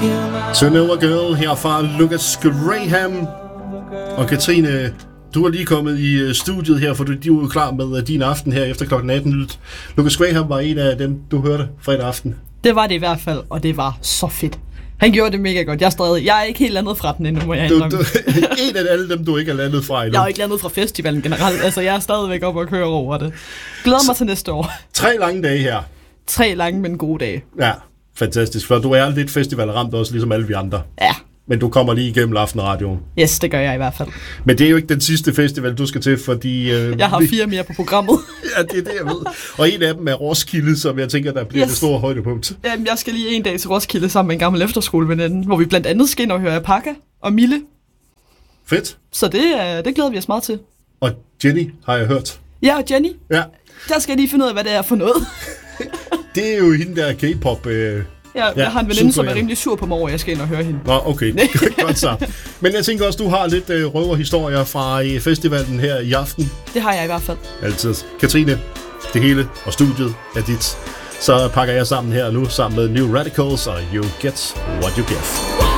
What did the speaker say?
Sonora Girl her fra Lucas Graham. Og Katrine, du er lige kommet i studiet her, for du er jo klar med din aften her efter klokken 18. Lucas Graham var en af dem, du hørte fredag aften. Det var det i hvert fald, og det var så fedt. Han gjorde det mega godt. Jeg er ikke helt landet fra den endnu, må jeg indrømme. En af alle dem, du ikke er landet fra endnu. Jeg er ikke landet fra festivalen generelt. Altså, jeg er stadigvæk op og kører over det. Glæder mig til næste år. 3 lange dage her. 3 lange, men gode dage. Ja, fantastisk. For du er lidt festivalramt også, ligesom alle vi andre. Ja. Men du kommer lige igennem Aftenradioen. Yes, det gør jeg i hvert fald. Men det er jo ikke den sidste festival, du skal til, fordi... jeg har 4 mere på programmet. Ja, det er det, jeg ved. Og en af dem er Roskilde, som jeg tænker, der bliver det store højdepunkt. Jamen, jeg skal lige en dag til Roskilde sammen med en gammel efterskoleveninde, hvor vi blandt andet skal ind og høre Apaka og Mille. Fedt. Så det glæder vi os meget til. Og Jenny har jeg hørt. Ja, og Jenny. Ja. Der skal jeg lige finde ud af, hvad det er for noget. Det er jo hende der K-pop... Jeg har en veninde, som er rimelig sur på mig over, jeg skal ind og høre hende. Nå, okay. Godt så. Men jeg tænker også, du har lidt røverhistorier fra festivalen her i aften. Det har jeg i hvert fald. Altid. Katrine, det hele og studiet er dit. Så pakker jeg sammen her nu, sammen med New Radicals og You Get What You Give.